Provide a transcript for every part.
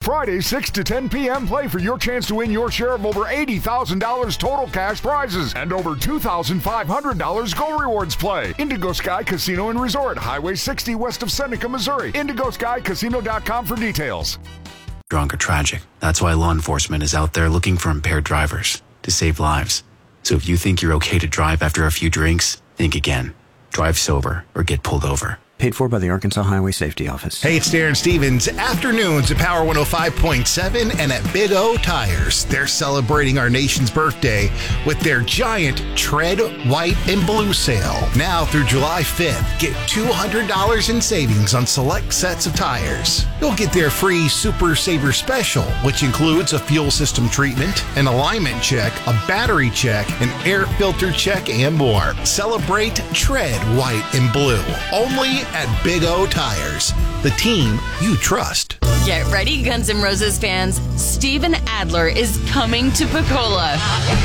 Friday, 6 to 10 p.m., play for your chance to win your share of over $80,000 total cash prizes and over $2,500 Go Rewards play. Indigo Sky Casino and Resort, Highway 60 west of Seneca, Missouri. IndigoSkyCasino.com for details. Drunk or tragic. That's why law enforcement is out there looking for impaired drivers to save lives. So if you think you're okay to drive after a few drinks, think again. Drive sober or get pulled over. Paid for by the Arkansas Highway Safety Office. Hey, it's Darren Stevens. Afternoons at Power 105.7 and at Big O Tires. They're celebrating our nation's birthday with their giant Tread White and Blue sale. Now through July 5th, get $200 in savings on select sets of tires. You'll get their free Super Saver Special, which includes a fuel system treatment, an alignment check, a battery check, an air filter check, and more. Celebrate Tread White and Blue. Only at Big O Tires, the team you trust. Get ready, Guns N' Roses fans. Steven Adler is coming to Pensacola.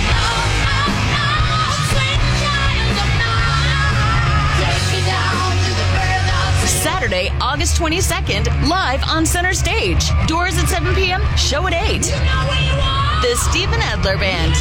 Saturday, August 22nd, live on Center Stage. Doors at 7 p.m., show at 8. The Steven Adler Band.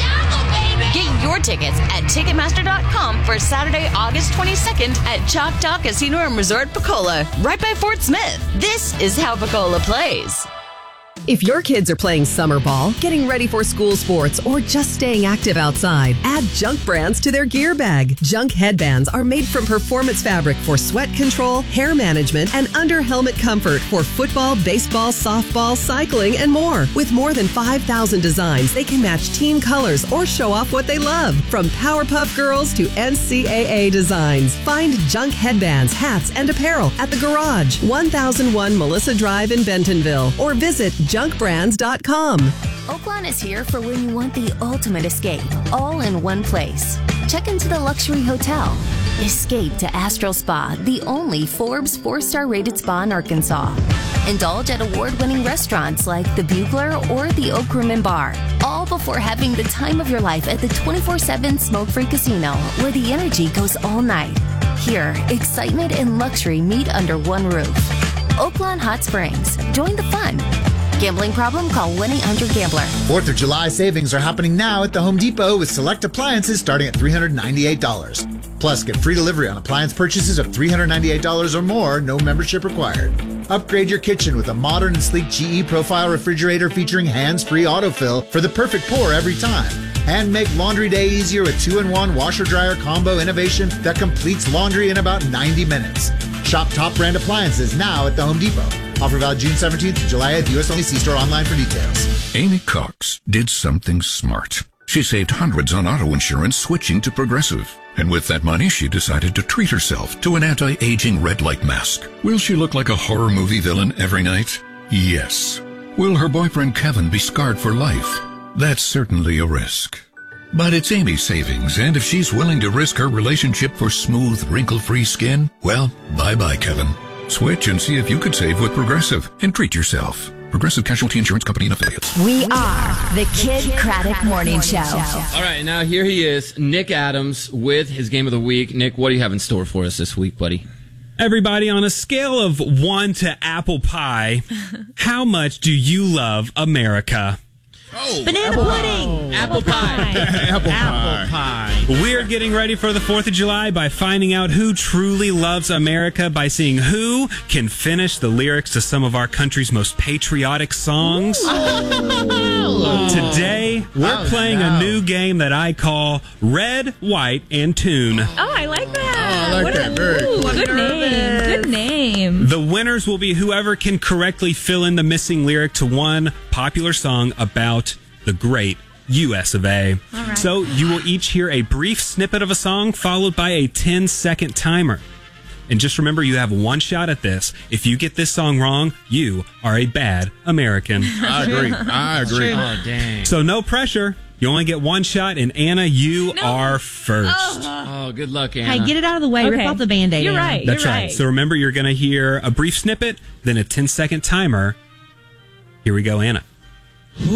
Get your tickets at Ticketmaster.com for Saturday, August 22nd at Choctaw Casino and Resort Pensacola, right by Fort Smith. This is how Pensacola plays. If your kids are playing summer ball, getting ready for school sports, or just staying active outside, add Junk brands to their gear bag. Junk headbands are made from performance fabric for sweat control, hair management, and under-helmet comfort for football, baseball, softball, cycling, and more. With more than 5,000 designs, they can match team colors or show off what they love. From Powerpuff Girls to NCAA designs. Find Junk headbands, hats, and apparel at The Garage, 1001 Melissa Drive in Bentonville, or visit junkbrands.com. Oaklawn is here for when you want the ultimate escape, all in one place. Check into the luxury hotel. Escape to Astral Spa, the only Forbes 4-star rated spa in Arkansas. Indulge at award-winning restaurants like the Bugler or the Oak Room and Bar, all before having the time of your life at the 24/7 smoke-free casino, where the energy goes all night. Here, excitement and luxury meet under one roof. Oaklawn Hot Springs. Join the fun. Gambling problem? Call 1-800-GAMBLER. 4th of July savings are happening now at the Home Depot with select appliances starting at $398. Plus, get free delivery on appliance purchases of $398 or more, no membership required. Upgrade your kitchen with a modern and sleek GE Profile refrigerator featuring hands-free autofill for the perfect pour every time. And make laundry day easier with 2-in-1 washer-dryer combo innovation that completes laundry in about 90 minutes. Shop top brand appliances now at the Home Depot. Offer valid June 17th to July 8th. U.S. only. See store online for details. Amy Cox did something smart. She saved hundreds on auto insurance switching to Progressive. And with that money, she decided to treat herself to an anti-aging red light mask. Will she look like a horror movie villain every night? Yes. Will her boyfriend Kevin be scarred for life? That's certainly a risk. But it's Amy's savings, and if she's willing to risk her relationship for smooth, wrinkle-free skin, well, bye-bye, Kevin. Switch and see if you could save with Progressive and treat yourself. Progressive Casualty Insurance Company and Affiliates. We are the Kid Craddock Morning Show. All right, now here he is, Nick Adams, with his Game of the Week. Nick, what do you have in store for us this week, buddy? Everybody, on a scale of 1 to apple pie, how much do you love America? Oh, banana pudding. Apple pie. Apple pie. We're getting ready for the 4th of July by finding out who truly loves America by seeing who can finish the lyrics to some of our country's most patriotic songs. Today, we're playing a new game that I call Red, White, and Tune. Oh, I like that. Oh, I like that. Very cool. Good name. Good name. The winners will be whoever can correctly fill in the missing lyric to one popular song about the great U.S. of A. All right. So you will each hear a brief snippet of a song followed by a 10-second timer. And just remember, you have one shot at this. If you get this song wrong, you are a bad American. I agree. Oh, dang. So no pressure. You only get one shot, and Anna, you are first. Oh, good luck, Anna. Hey, get it out of the way. Okay. Rip off the Band-Aid. You're right. That's right. So remember, you're going to hear a brief snippet, then a 10-second timer. Here we go, Anna.